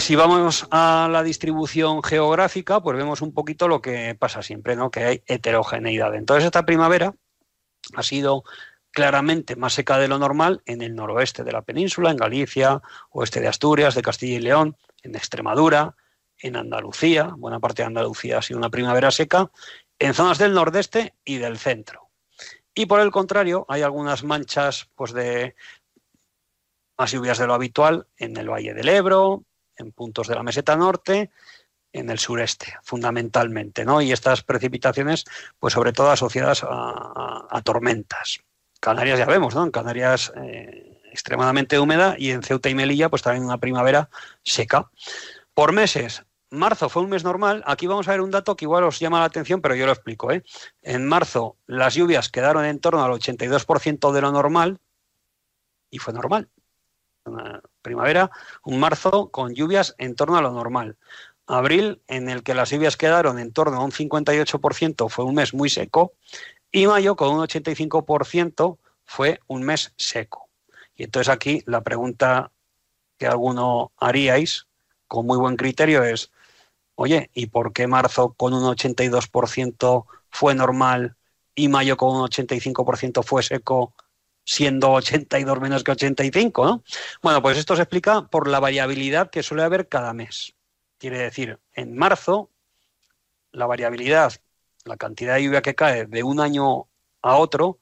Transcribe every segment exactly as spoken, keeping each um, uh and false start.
Si vamos a la distribución geográfica, pues vemos un poquito lo que pasa siempre, ¿no? Que hay heterogeneidad. Entonces esta primavera ha sido claramente más seca de lo normal en el noroeste de la península, en Galicia, oeste de Asturias, de Castilla y León, en Extremadura, en Andalucía. Buena parte de Andalucía ha sido una primavera seca, en zonas del nordeste y del centro. Y por el contrario, hay algunas manchas pues, de más lluvias de lo habitual en el Valle del Ebro, en puntos de la meseta norte, en el sureste, fundamentalmente, ¿no? Y estas precipitaciones, pues sobre todo asociadas a, a, a tormentas. Canarias ya vemos, ¿no? En Canarias eh, extremadamente húmeda y en Ceuta y Melilla, pues también una primavera seca. Por meses, marzo fue un mes normal. Aquí vamos a ver un dato que igual os llama la atención, pero yo lo explico, ¿eh? En marzo las lluvias quedaron en torno al ochenta y dos por ciento de lo normal y fue normal. Una primavera, un marzo con lluvias en torno a lo normal. Abril, en el que las lluvias quedaron en torno a un cincuenta y ocho por ciento, fue un mes muy seco. Y mayo, con un ochenta y cinco por ciento, fue un mes seco. Y entonces aquí la pregunta que alguno haríais, con muy buen criterio, es, oye, ¿y por qué marzo con un ochenta y dos por ciento fue normal y mayo con un ochenta y cinco por ciento fue seco, siendo ochenta y dos menos que ochenta y cinco, ¿no? Bueno, pues esto se explica por la variabilidad que suele haber cada mes. Quiere decir, en marzo, la variabilidad, la cantidad de lluvia que cae de un año a otro,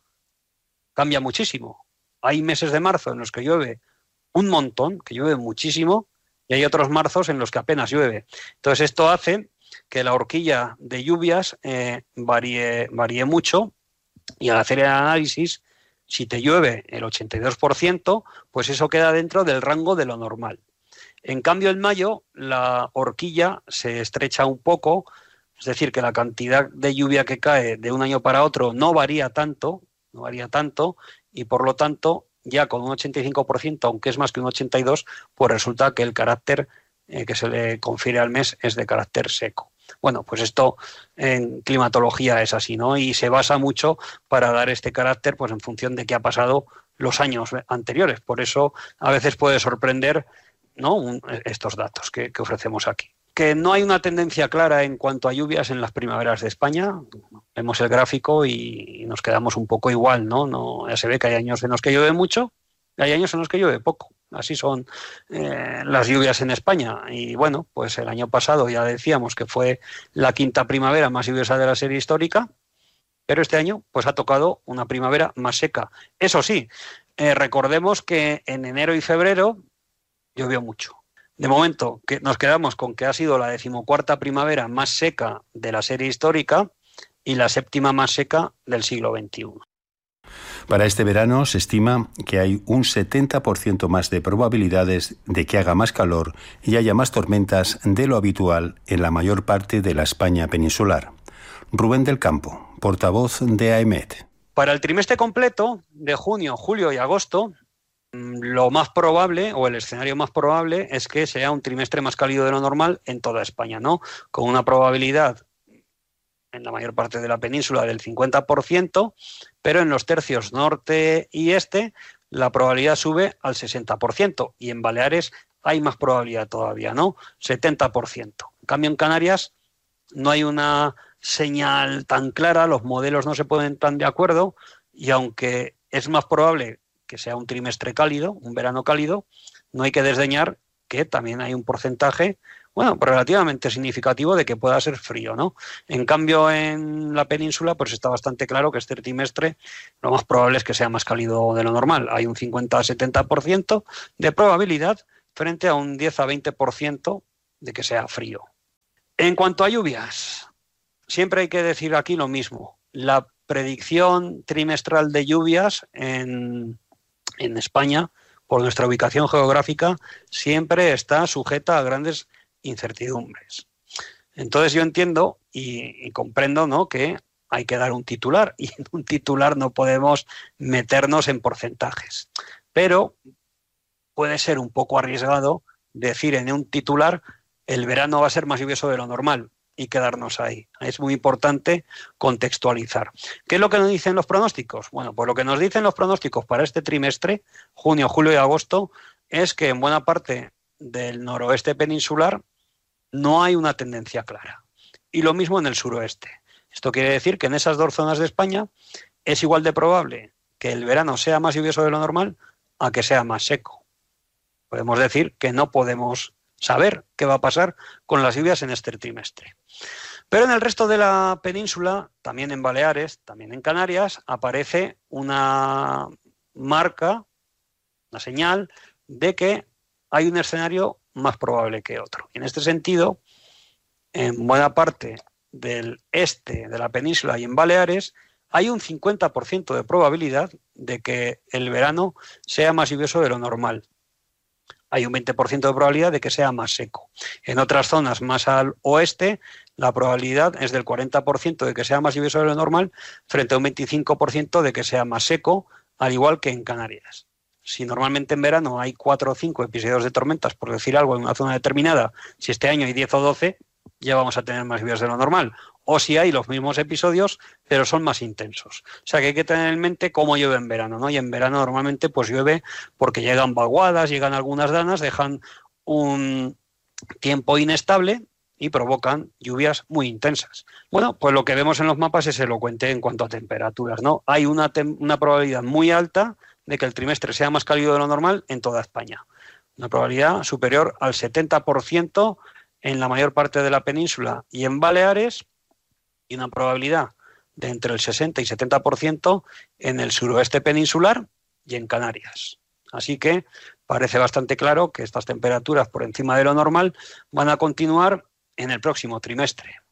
cambia muchísimo. Hay meses de marzo en los que llueve un montón, que llueve muchísimo, y hay otros marzos en los que apenas llueve. Entonces esto hace que la horquilla de lluvias eh, varíe, varíe mucho, y al hacer el análisis, si te llueve el ochenta y dos por ciento, pues eso queda dentro del rango de lo normal. En cambio, en mayo la horquilla se estrecha un poco, es decir, que la cantidad de lluvia que cae de un año para otro no varía tanto, no varía tanto, y por lo tanto, ya con un ochenta y cinco por ciento, aunque es más que un ochenta y dos por ciento, pues resulta que el carácter eh, que se le confiere al mes es de carácter seco. Bueno, pues esto en climatología es así, ¿no? Y se basa mucho para dar este carácter pues en función de qué ha pasado los años anteriores. Por eso a veces puede sorprender, ¿no? Un, estos datos que, que ofrecemos aquí. Que no hay una tendencia clara en cuanto a lluvias en las primaveras de España. Vemos el gráfico y nos quedamos un poco igual, ¿no? No, ya se ve que hay años en los que llueve mucho y hay años en los que llueve poco. Así son eh, las lluvias en España. Y bueno, pues el año pasado ya decíamos que fue la quinta primavera más lluviosa de la serie histórica, pero este año pues ha tocado una primavera más seca. Eso sí, eh, recordemos que en enero y febrero llovió mucho. De momento que nos quedamos con que ha sido la decimocuarta primavera más seca de la serie histórica y la séptima más seca del siglo veintiuno. Para este verano se estima que hay un setenta por ciento más de probabilidades de que haga más calor y haya más tormentas de lo habitual en la mayor parte de la España peninsular. Rubén del Campo, portavoz de AEMET. Para el trimestre completo de junio, julio y agosto, lo más probable, o el escenario más probable, es que sea un trimestre más cálido de lo normal en toda España, ¿no? Con una probabilidad en la mayor parte de la península del cincuenta por ciento, pero en los tercios norte y este la probabilidad sube al sesenta por ciento y en Baleares hay más probabilidad todavía, ¿no? setenta por ciento. En cambio, en Canarias no hay una señal tan clara, los modelos no se ponen tan de acuerdo y aunque es más probable que sea un trimestre cálido, un verano cálido, no hay que desdeñar que también hay un porcentaje, bueno, relativamente significativo de que pueda ser frío, ¿no? En cambio, en la península, pues está bastante claro que este trimestre lo más probable es que sea más cálido de lo normal. Hay un cincuenta a setenta por ciento de probabilidad frente a un diez a veinte por ciento de que sea frío. En cuanto a lluvias, siempre hay que decir aquí lo mismo. La predicción trimestral de lluvias en, en España, por nuestra ubicación geográfica, siempre está sujeta a grandes incertidumbres. Entonces yo entiendo y, y comprendo, ¿no?, que hay que dar un titular y en un titular no podemos meternos en porcentajes. Pero puede ser un poco arriesgado decir en un titular el verano va a ser más lluvioso de lo normal y quedarnos ahí. Es muy importante contextualizar. ¿Qué es lo que nos dicen los pronósticos? Bueno, pues lo que nos dicen los pronósticos para este trimestre, junio, julio y agosto, es que en buena parte del noroeste peninsular no hay una tendencia clara. Y lo mismo en el suroeste. Esto quiere decir que en esas dos zonas de España es igual de probable que el verano sea más lluvioso de lo normal a que sea más seco. Podemos decir que no podemos saber qué va a pasar con las lluvias en este trimestre. Pero en el resto de la península, también en Baleares, también en Canarias, aparece una marca, una señal de que hay un escenario más probable que otro. Y en este sentido, en buena parte del este de la península y en Baleares, hay un cincuenta por ciento de probabilidad de que el verano sea más lluvioso de lo normal. Hay un veinte por ciento de probabilidad de que sea más seco. En otras zonas más al oeste, la probabilidad es del cuarenta por ciento de que sea más lluvioso de lo normal frente a un veinticinco por ciento de que sea más seco, al igual que en Canarias. Si normalmente en verano hay cuatro o cinco episodios de tormentas, por decir algo, en una zona determinada, si este año hay diez o doce, ya vamos a tener más lluvias de lo normal. O si hay los mismos episodios, pero son más intensos. O sea que hay que tener en mente cómo llueve en verano, ¿no? Y en verano normalmente pues llueve porque llegan vaguadas, llegan algunas danas, dejan un tiempo inestable y provocan lluvias muy intensas. Bueno, pues lo que vemos en los mapas es elocuente en cuanto a temperaturas, ¿no? Hay una, una probabilidad muy alta de que el trimestre sea más cálido de lo normal en toda España. Una probabilidad superior al setenta por ciento en la mayor parte de la península y en Baleares, y una probabilidad de entre el sesenta y setenta por ciento en el suroeste peninsular y en Canarias. Así que parece bastante claro que estas temperaturas por encima de lo normal van a continuar en el próximo trimestre.